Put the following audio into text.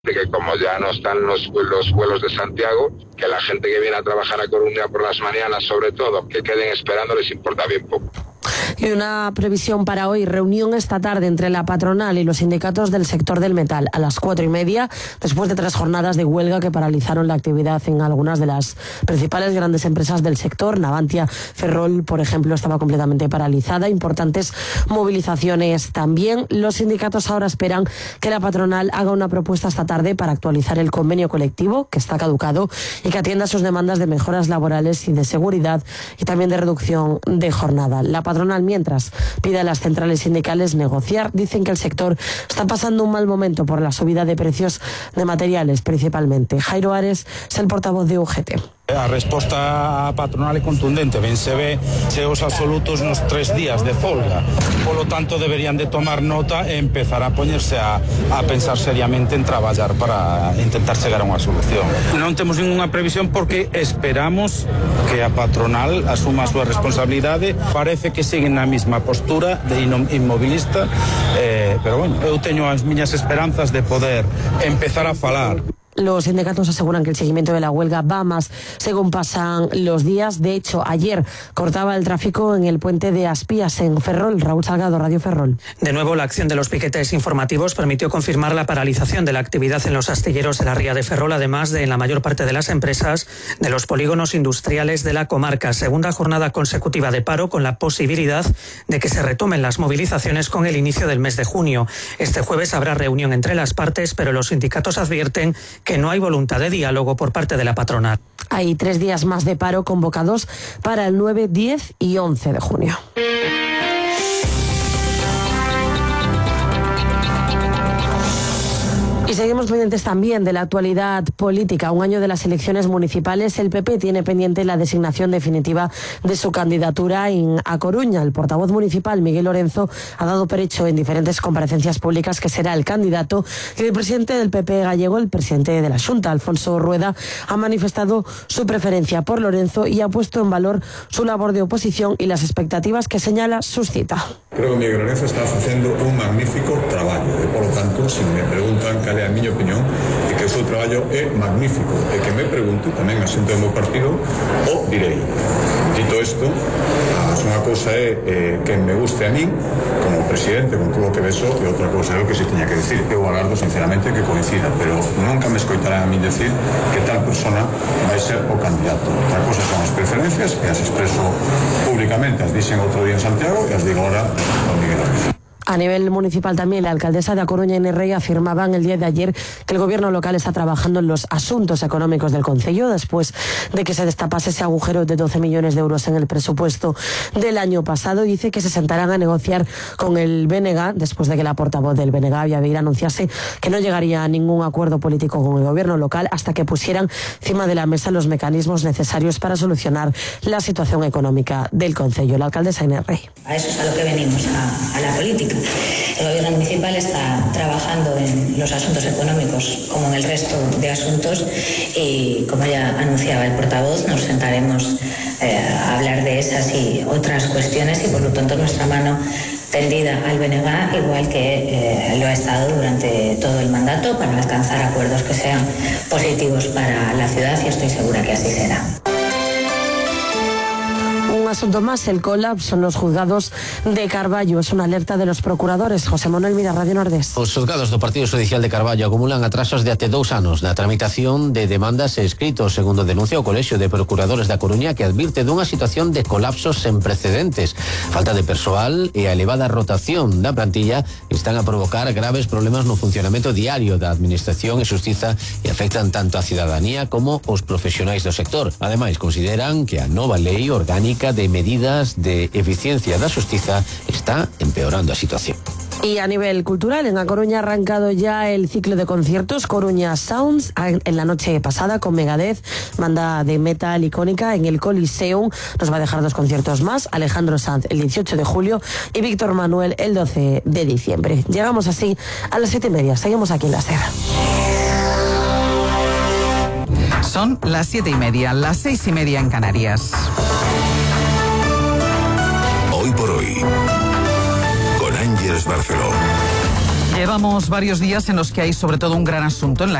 que como ya no están los vuelos de Santiago, que la gente que viene a trabajar a Coruña por las mañanas, sobre todo, que queden esperando, les importa bien poco. Y una previsión para hoy, reunión esta tarde entre la patronal y los sindicatos del sector del metal a las 4:30, después de 3 jornadas de huelga que paralizaron la actividad en algunas de las principales grandes empresas del sector. Navantia, Ferrol, por ejemplo, estaba completamente paralizada. Importantes movilizaciones también. Los sindicatos ahora esperan que la patronal haga una propuesta esta tarde para actualizar el convenio colectivo, que está caducado, y que atienda sus demandas de mejoras laborales y de seguridad y también de reducción de jornada. La patronal, mientras, pide a las centrales sindicales negociar. Dicen que el sector está pasando un mal momento por la subida de precios de materiales, principalmente. Jairo Ares es el portavoz de UGT. A resposta patronal é contundente, ben se ve cheos absolutos nos 3 días de folga. Polo tanto, deberían de tomar nota e empezar a poñerse a pensar seriamente en traballar para intentar chegar a unha solución. Non temos ninguna previsión porque esperamos que a patronal asuma a súa responsabilidade. Parece que siguen na mesma postura de inmovilista, pero bueno, eu teño as miñas esperanzas de poder empezar a falar. Los sindicatos aseguran que el seguimiento de la huelga va más según pasan los días. De hecho, ayer cortaba el tráfico en el puente de Aspías, en Ferrol. Raúl Salgado, Radio Ferrol. De nuevo, la acción de los piquetes informativos permitió confirmar la paralización de la actividad en los astilleros de la ría de Ferrol, además de en la mayor parte de las empresas de los polígonos industriales de la comarca. Segunda jornada consecutiva de paro, con la posibilidad de que se retomen las movilizaciones con el inicio del mes de junio. Este jueves habrá reunión entre las partes, pero los sindicatos advierten que no hay voluntad de diálogo por parte de la patronal. Hay 3 días más de paro convocados para el 9, 10 y 11 de junio. Y seguimos pendientes también de la actualidad política. Un año de las elecciones municipales, el PP tiene pendiente la designación definitiva de su candidatura a Coruña. El portavoz municipal, Miguel Lorenzo, ha dado por hecho en diferentes comparecencias públicas que será el candidato. Y el presidente del PP gallego, el presidente de la Xunta, Alfonso Rueda, ha manifestado su preferencia por Lorenzo y ha puesto en valor su labor de oposición y las expectativas que señala suscita. Creo que Miguel Lorenzo está facendo un magnífico traballo e, polo tanto, se me preguntan cal é a miña opinión, é que o seu traballo é magnífico e que me pregunto tamén a xente do meu partido o direi. Dito isto, unha cousa é que me guste a min como presidente con todo o que vexo e outra cousa é o que se tiña que decir. Eu agardo sinceramente que coincida, pero nunca me escoitarán a min decir que tal persona vai ser o candidato. Outra cousa son as preferencias e as expreso públicamente, as dixen outro día en Santiago e as digo ahora con Miguel Lorenzo. A nivel municipal también, la alcaldesa de A Coruña, Inés Rey, afirmaban el día de ayer que el gobierno local está trabajando en los asuntos económicos del concello después de que se destapase ese agujero de 12 millones de euros en el presupuesto del año pasado. Dice que se sentarán a negociar con el BNG después de que la portavoz del BNG, Villaveira, anunciase que no llegaría a ningún acuerdo político con el gobierno local hasta que pusieran encima de la mesa los mecanismos necesarios para solucionar la situación económica del concello. La alcaldesa Inés Rey. A eso es a lo que venimos, a la política. El gobierno municipal está trabajando en los asuntos económicos como en el resto de asuntos y, como ya anunciaba el portavoz, nos sentaremos a hablar de esas y otras cuestiones y, por lo tanto, nuestra mano tendida al BNG, igual que lo ha estado durante todo el mandato, para alcanzar acuerdos que sean positivos para la ciudad, y estoy segura que así será. Un asunto más, el colapso en los juzgados de Carballo. Es una alerta de los procuradores. José Manuel Mira, Radio Nordés. Os xulgados do Partido Judicial de Carballo acumulan atrasos de até 2 anos na tramitación de demandas e escritos, segundo denuncia o Colexio de Procuradores da Coruña, que advirte dunha situación de colapsos sen precedentes. Falta de persoal e a elevada rotación da plantilla están a provocar graves problemas no funcionamento diario da Administración e Xustiza e afectan tanto a cidadanía como os profesionais do sector. Ademais, consideran que a nova lei orgánica de medidas de eficiencia da Xustiza está empeorando a situación. Y a nivel cultural, en A Coruña ha arrancado ya el ciclo de conciertos Coruña Sounds en la noche pasada con Megadeth, banda de metal icónica, en el Coliseum. Nos va a dejar 2 conciertos más, Alejandro Sanz el 18 de julio y Víctor Manuel el 12 de diciembre. Llegamos así a las 7:30, seguimos aquí en la SER. Son las 7:30, las 6:30 en Canarias. Hoy por hoy, con Ángeles Barceló. Llevamos varios días en los que hay sobre todo un gran asunto en la